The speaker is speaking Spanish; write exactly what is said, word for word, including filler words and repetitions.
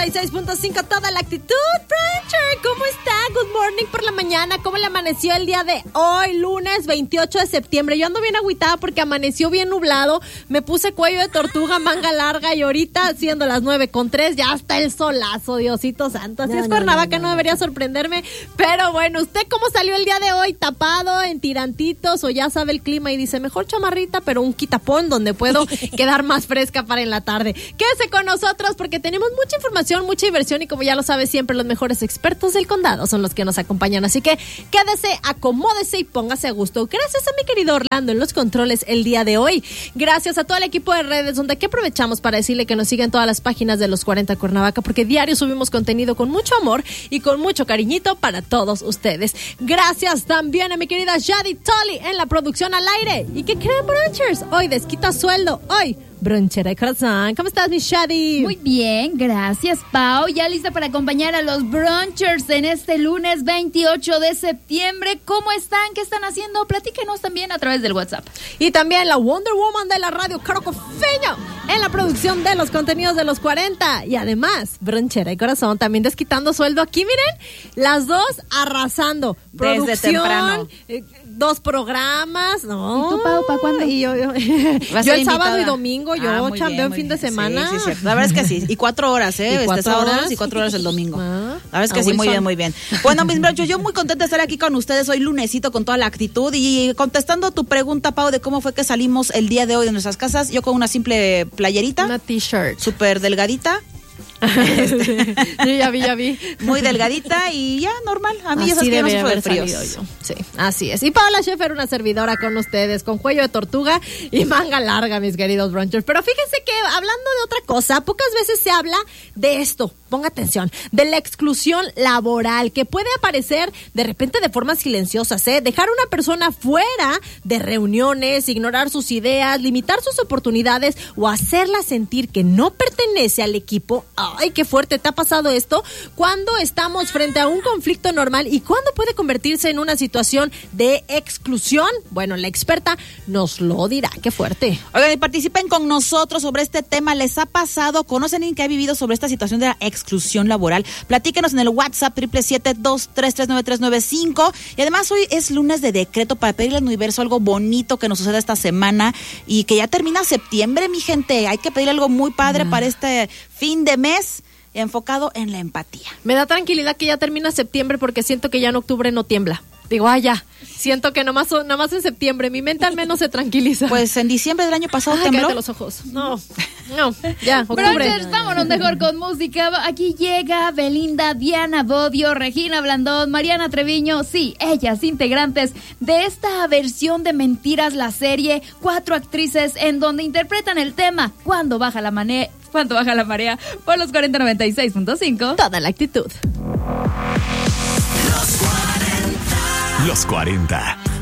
noventa y seis punto cinco, toda la actitud. Bruncher, ¿cómo está? Good morning por la mañana. ¿Cómo le amaneció el día de hoy, lunes veintiocho de septiembre? Yo ando bien agüitada porque amaneció bien nublado. Me puse cuello de tortuga, manga larga y ahorita, siendo las nueve con tres, ya está el solazo, Diosito santo. Así no, es, no, Cuernavaca, no, no, no, no debería sorprenderme. Pero bueno, ¿usted cómo salió el día de hoy? ¿Tapado, en tirantitos o ya sabe el clima y dice, mejor chamarrita, pero un quitapón donde puedo quedar más fresca para en la tarde? Quédese con nosotros porque tenemos mucha información, mucha diversión y como ya lo sabe siempre, los mejores expertos del condado son los que nos acompañan. Así que quédese, acomódese y póngase a gusto. Gracias a mi querido Orlando en los controles el día de hoy. Gracias a todo el equipo de redes, donde aquí aprovechamos para decirle que nos sigan todas las páginas de los cuarenta Cuernavaca, porque diario subimos contenido con mucho amor y con mucho cariñito para todos ustedes. Gracias también a mi querida Shadi Tully en la producción al aire. ¿Y qué creen, brunchers? Hoy desquita sueldo. Hoy Brunchera de corazón. ¿Cómo estás, mi Shadi? Muy bien, gracias, Pau. Ya lista para acompañar a los brunchers en este lunes veintiocho de septiembre. ¿Cómo están? ¿Qué están haciendo? Platíquenos también a través del WhatsApp. Y también la Wonder Woman de la radio, Caro Cofeño, en la producción de los contenidos de los cuarenta. Y además, Brunchera de corazón, también desquitando sueldo aquí, miren, las dos arrasando. Desde Producción, temprano. Eh, dos programas, ¿no? ¿Y tú, Pau, para cuándo? Y yo, yo, yo el sábado y domingo, yo ah, chambeo en fin bien. de semana. Sí, sí, sí. La verdad es que sí. Y cuatro horas, ¿eh? ¿Y Este cuatro sábado horas? y cuatro horas el domingo. Ah, la verdad es que ah, sí, muy Wilson. bien, muy bien. Bueno, mis brachos, yo muy contenta de estar aquí con ustedes hoy lunesito con toda la actitud y contestando tu pregunta, Pau, de cómo fue que salimos el día de hoy de nuestras casas. Yo con una simple playerita. Una t-shirt. Súper delgadita. Este. Sí, ya vi, ya vi. Muy delgadita y ya, normal. A mí ya Así sabes que yo no debe sufro de haber fríos. salido yo. Sí, así es. Y Paola Schaefer, una servidora con ustedes, con cuello de tortuga y manga larga, mis queridos brunchers. Pero fíjense que hablando de otra cosa, pocas veces se habla de esto. Ponga atención, de la exclusión laboral, que puede aparecer de repente de formas silenciosas, ¿eh? Dejar a una persona fuera de reuniones, ignorar sus ideas, limitar sus oportunidades o hacerla sentir que no pertenece al equipo. Ay, qué fuerte, ¿te ha pasado esto? ¿Cuándo estamos frente a un conflicto normal y cuándo puede convertirse en una situación de exclusión? Bueno, la experta nos lo dirá. Qué fuerte. Oigan, y participen con nosotros sobre este tema. ¿Les ha pasado? ¿Conocen alguien que ha vivido sobre esta situación de la exclusión laboral? Platíquenos en el WhatsApp siete siete siete, dos tres tres, nueve tres nueve cinco. Y además hoy es lunes de decreto para pedirle al universo algo bonito que nos suceda esta semana y que ya termina septiembre, mi gente. Hay que pedirle algo muy padre mm. para este fin de mes, enfocado en la empatía. Me da tranquilidad que ya termina septiembre porque siento que ya en octubre no tiembla. Digo, ah, ya, siento que nomás, nomás en septiembre, mi mente al menos se tranquiliza. Pues en diciembre del año pasado Ay, tembló. cállate los ojos. No, no, ya, octubre. Brunchers, vámonos mejor con música. Aquí llega Belinda, Diana Bobbio, Regina Blandón, Mariana Treviño. Sí, ellas, integrantes de esta versión de Mentiras, la serie. Cuatro actrices en donde interpretan el tema Cuando baja la marea, cuando baja la marea, por los cuarenta noventa y seis punto cinco. Toda la actitud. Los cuarenta